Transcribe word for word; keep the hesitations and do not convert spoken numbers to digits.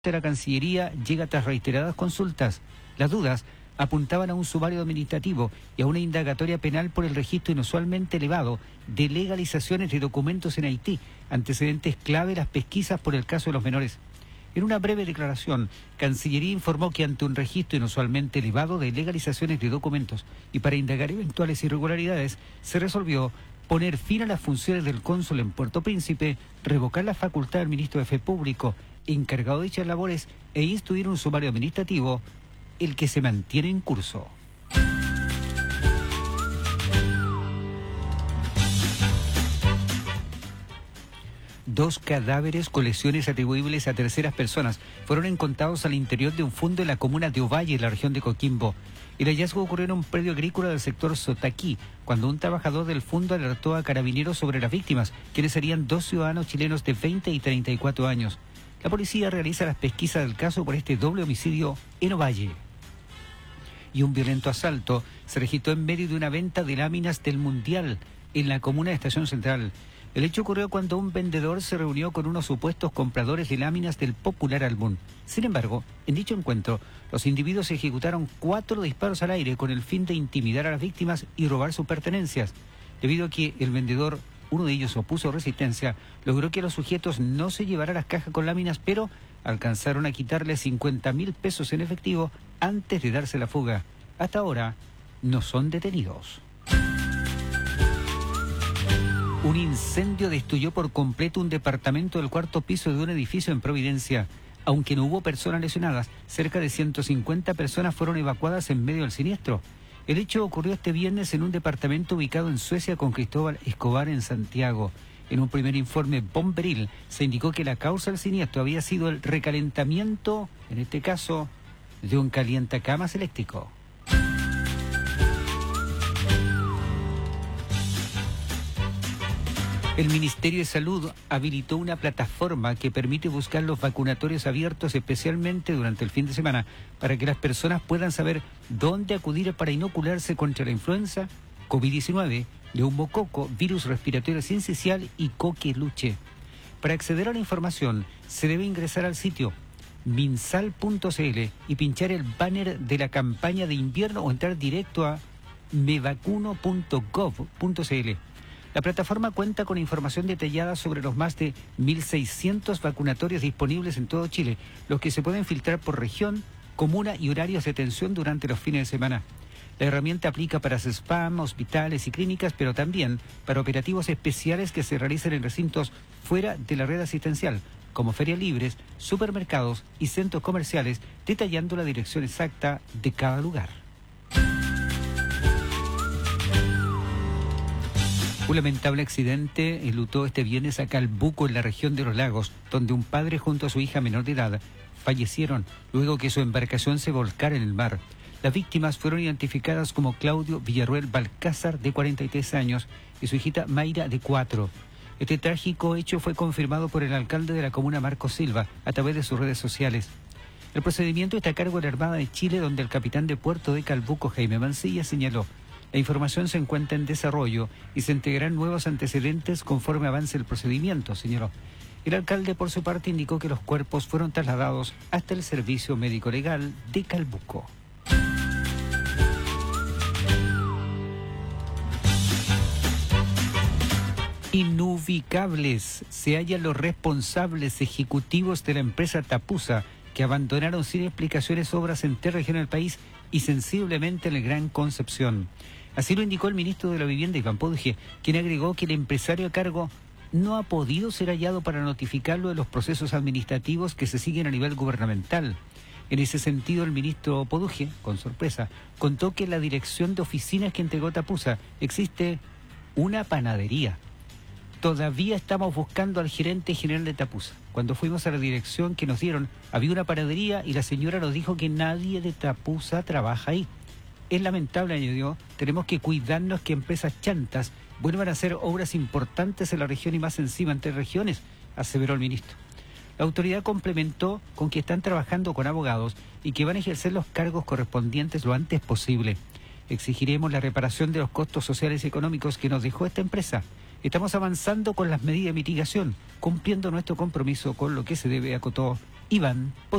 de la Cancillería llega tras reiteradas consultas. Las dudas apuntaban a un sumario administrativo y a una indagatoria penal por el registro inusualmente elevado de legalizaciones de documentos en Haití, antecedentes clave de las pesquisas por el caso de los menores. En una breve declaración, Cancillería informó que ante un registro inusualmente elevado de legalizaciones de documentos y para indagar eventuales irregularidades, se resolvió poner fin a las funciones del cónsul en Puerto Príncipe, revocar la facultad del ministro de Fe Público, encargado de dichas labores, e instruir un sumario administrativo, el que se mantiene en curso. Dos cadáveres con lesiones atribuibles a terceras personas fueron encontrados al interior de un fondo en la comuna de Ovalle, en la región de Coquimbo. El hallazgo ocurrió en un predio agrícola del sector Sotaquí, cuando un trabajador del fondo alertó a carabineros sobre las víctimas, quienes serían dos ciudadanos chilenos de veinte y treinta y cuatro años. La policía realiza las pesquisas del caso por este doble homicidio en Ovalle. Y un violento asalto se registró en medio de una venta de láminas del Mundial en la comuna de Estación Central. El hecho ocurrió cuando un vendedor se reunió con unos supuestos compradores de láminas del popular álbum. Sin embargo, en dicho encuentro, los individuos ejecutaron cuatro disparos al aire con el fin de intimidar a las víctimas y robar sus pertenencias. Debido a que el vendedor, uno de ellos, opuso resistencia, logró que los sujetos no se llevaran las cajas con láminas, pero alcanzaron a quitarle cincuenta mil pesos en efectivo antes de darse la fuga. Hasta ahora, no son detenidos. Un incendio destruyó por completo un departamento del cuarto piso de un edificio en Providencia. Aunque no hubo personas lesionadas, cerca de ciento cincuenta personas fueron evacuadas en medio del siniestro. El hecho ocurrió este viernes en un departamento ubicado en Suecia con Cristóbal Escobar en Santiago. En un primer informe bomberil se indicó que la causa del siniestro había sido el recalentamiento, en este caso, de un calientacamas eléctrico. El Ministerio de Salud habilitó una plataforma que permite buscar los vacunatorios abiertos especialmente durante el fin de semana para que las personas puedan saber dónde acudir para inocularse contra la influenza, COVID diecinueve, neumococo, virus respiratorio sincicial y coqueluche. Para acceder a la información se debe ingresar al sitio minsal punto c l y pinchar el banner de la campaña de invierno o entrar directo a mevacuno punto gov punto c l. La plataforma cuenta con información detallada sobre los más de mil seiscientos vacunatorios disponibles en todo Chile, los que se pueden filtrar por región, comuna y horarios de atención durante los fines de semana. La herramienta aplica para spam, hospitales y clínicas, pero también para operativos especiales que se realizan en recintos fuera de la red asistencial, como ferias libres, supermercados y centros comerciales, detallando la dirección exacta de cada lugar. Un lamentable accidente enlutó este viernes a Calbuco, en la región de los Lagos, donde un padre junto a su hija menor de edad fallecieron luego que su embarcación se volcara en el mar. Las víctimas fueron identificadas como Claudio Villarruel Balcázar, de cuarenta y tres años, y su hijita Mayra, de cuatro. Este trágico hecho fue confirmado por el alcalde de la comuna, Marcos Silva, a través de sus redes sociales. El procedimiento está a cargo de la Armada de Chile, donde el capitán de puerto de Calbuco, Jaime Mancilla, señaló: la información se encuentra en desarrollo y se integrarán nuevos antecedentes conforme avance el procedimiento, señaló. El alcalde, por su parte, indicó que los cuerpos fueron trasladados hasta el Servicio Médico Legal de Calbuco. Inubicables. Se hallan los responsables ejecutivos de la empresa Tapusa, que abandonaron sin explicaciones obras en tres regiones del país y sensiblemente en el Gran Concepción. Así lo indicó el ministro de la Vivienda, Iván Poduje, quien agregó que el empresario a cargo no ha podido ser hallado para notificarlo de los procesos administrativos que se siguen a nivel gubernamental. En ese sentido, el ministro Poduje, con sorpresa, contó que en la dirección de oficinas que entregó Tapusa existe una panadería. Todavía estamos buscando al gerente general de Tapusa. Cuando fuimos a la dirección que nos dieron, había una panadería y la señora nos dijo que nadie de Tapusa trabaja ahí. Es lamentable, añadió, tenemos que cuidarnos que empresas chantas vuelvan a hacer obras importantes en la región y más encima entre regiones, aseveró el ministro. La autoridad complementó con que están trabajando con abogados y que van a ejercer los cargos correspondientes lo antes posible. Exigiremos la reparación de los costos sociales y económicos que nos dejó esta empresa. Estamos avanzando con las medidas de mitigación, cumpliendo nuestro compromiso con lo que se debe, acotó Iván